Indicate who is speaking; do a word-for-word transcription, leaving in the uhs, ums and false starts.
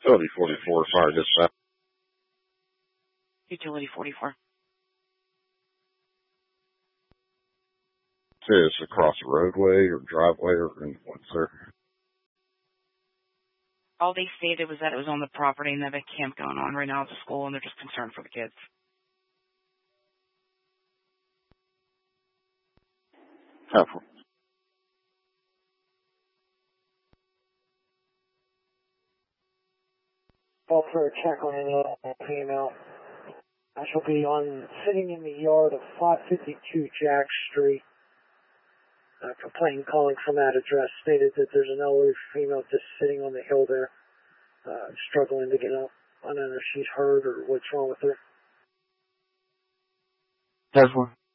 Speaker 1: Utility forty-four, fire dispatch.
Speaker 2: Utility forty-four.
Speaker 1: Say it's across the roadway or driveway or what, sir?
Speaker 2: All they stated was that it was on the property and they have a camp going on right now at the school and they're just concerned for the kids.
Speaker 1: Helpful.
Speaker 3: Call for a check on an female. I shall be on sitting in the yard of five fifty-two Jack Street. A complaint calling from that address stated that there's an elderly female just sitting on the hill there, uh, struggling to get up. I don't know if she's hurt or what's wrong with her.
Speaker 1: That's one.